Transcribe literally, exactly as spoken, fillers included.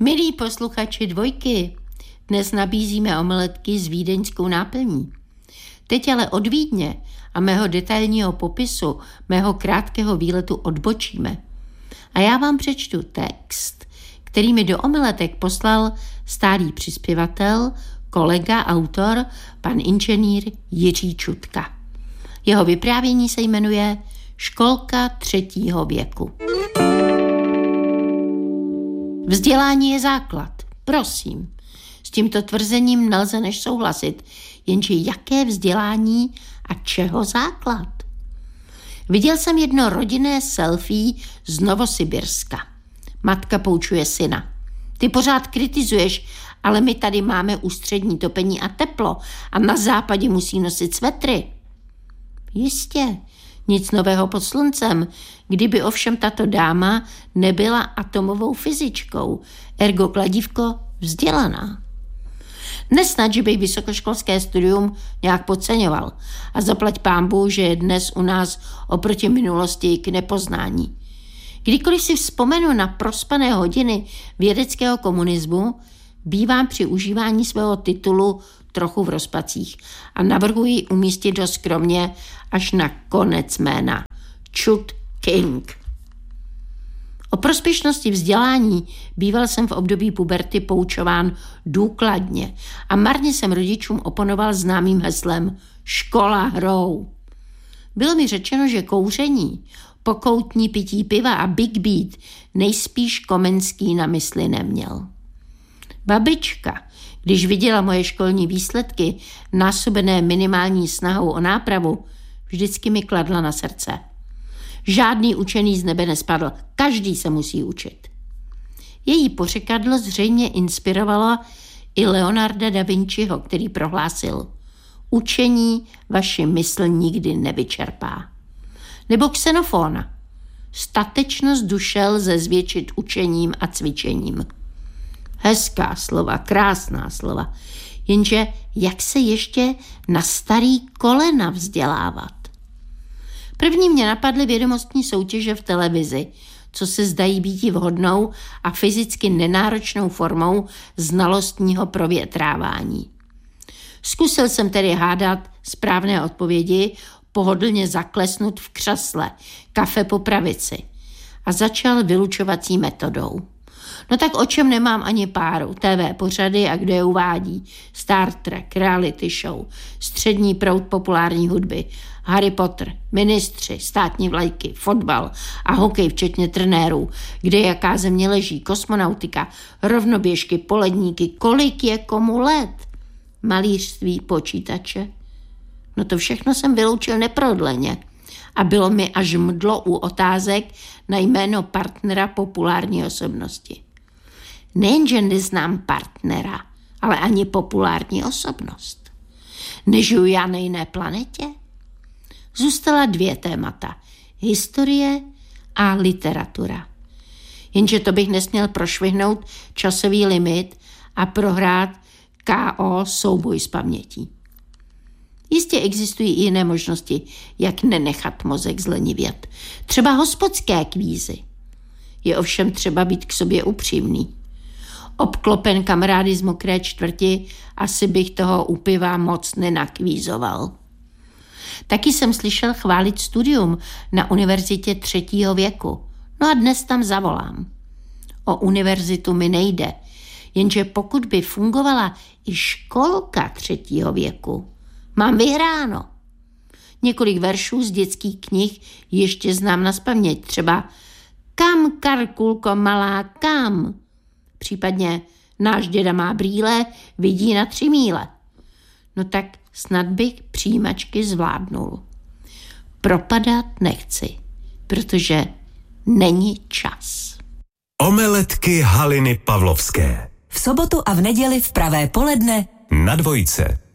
Milí posluchači Dvojky, dnes nabízíme omeletky s vídeňskou náplní. Teď ale od Vídně a mého detailního popisu, mého krátkého výletu odbočíme. A já vám přečtu text, který mi do omeletek poslal stálý přispěvatel, kolega, autor, pan inženýr Jiří Čutka. Jeho vyprávění se jmenuje Školka třetího věku. Vzdělání je základ, prosím. S tímto tvrzením nelze než souhlasit, jenže jaké vzdělání a čeho základ? Viděl jsem jedno rodinné selfie z Novosibirska. Matka poučuje syna. Ty pořád kritizuješ, ale my tady máme ústřední topení a teplo a na západě musí nosit svetry. Jistě, nic nového pod sluncem, kdyby ovšem tato dáma nebyla atomovou fyzičkou, ergo kladívko vzdělaná. Nesnad, že bych vysokoškolské studium nějak podceňoval a zaplať pánbůh, že je dnes u nás oproti minulosti k nepoznání. Kdykoliv si vzpomenu na prospané hodiny vědeckého komunismu, bývám při užívání svého titulu trochu v rozpacích a navrhuji umístit ho skromně až na konec jména. Chut King. O prospěšnosti vzdělání býval jsem v období puberty poučován důkladně a marně jsem rodičům oponoval známým heslem škola hrou. Bylo mi řečeno, že kouření, pokoutní pití piva a Big Beat nejspíš Komenský na mysli neměl. Babička, když viděla moje školní výsledky, násobené minimální snahou o nápravu, vždycky mi kladla na srdce. Žádný učený z nebe nespadl, každý se musí učit. Její pořekadlo zřejmě inspirovalo i Leonarda da Vinciho, který prohlásil: učení vaši mysl nikdy nevyčerpá. Nebo Xenofóna: statečnost duše lze zvětšit učením a cvičením. Hezká slova, krásná slova, jenže jak se ještě na starý kolena vzdělávat? První mě napadly vědomostní soutěže v televizi, co se zdají býti vhodnou a fyzicky nenáročnou formou znalostního provětrávání. Zkusil jsem tedy hádat správné odpovědi, pohodlně zaklesnut v křesle, kafe po pravici a začal vylučovací metodou. No tak o čem nemám ani páru, T V pořady a kdo je uvádí, Star Trek, reality show, střední proud populární hudby, Harry Potter, ministři, státní vlajky, fotbal a hokej včetně trenérů, kde jaká země leží, kosmonautika, rovnoběžky, poledníky, kolik je komu let, malířství, počítače. No to všechno jsem vyloučil neprodleně a bylo mi až mdlo u otázek na jméno partnera populární osobnosti. Nejenže neznám partnera, ale ani populární osobnost. Nežiju já na jiné planetě? Zůstala dvě témata. Historie a literatura. Jenže to bych nesměl prošvihnout časový limit a prohrát K O souboj s pamětí. Jistě existují i jiné možnosti, jak nenechat mozek zlenivět. Třeba hospodské kvízy. Je ovšem třeba být k sobě upřímný. Obklopen kamarády z mokré čtvrti, asi bych toho u piva moc nenakvízoval. Taky jsem slyšel chválit studium na univerzitě třetího věku. No a dnes tam zavolám. O univerzitu mi nejde, jenže pokud by fungovala i školka třetího věku, mám vyhráno. Několik veršů z dětských knih ještě znám nazpaměť, třeba Kam, Karkulko malá, kam? Případně Náš děda má brýle, vidí na tři míle. No tak snad bych přijímačky zvládnul. Propadat nechci, protože není čas. Omeletky Haliny Pavlovské. V sobotu a v neděli v pravé poledne na Dvojce.